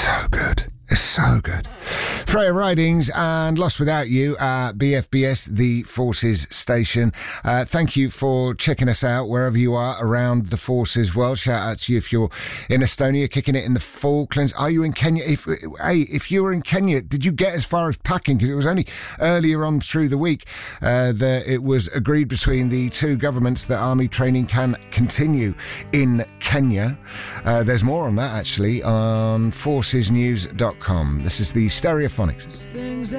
so good. It's so good. Freya Ridings and Lost Without You at BFBS, the Forces station. Thank you for checking us out wherever you are around the Forces world. Shout out to you if you're in Estonia, kicking it in the Falklands. Are you in Kenya? If you were in Kenya, did you get as far as packing? Because it was only earlier on through the week that it was agreed between the two governments that army training can continue in Kenya. There's more on that actually on forcesnews.com. This is the Stereophonics.